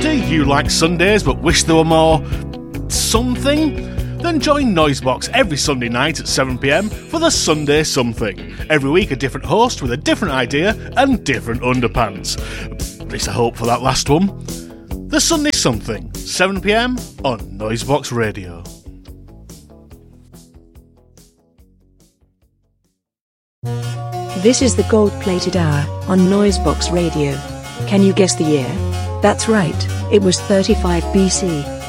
Do you like Sundays but wish there were more something? Then join Noisebox every Sunday night at 7pm for the Sunday Something. Every week a different host with a different idea and different underpants. At least I hope for that last one. The Sunday Something, 7pm on Noisebox Radio. This is the gold-plated hour on Noisebox Radio. Can you guess the year? That's right, it was 35 BC.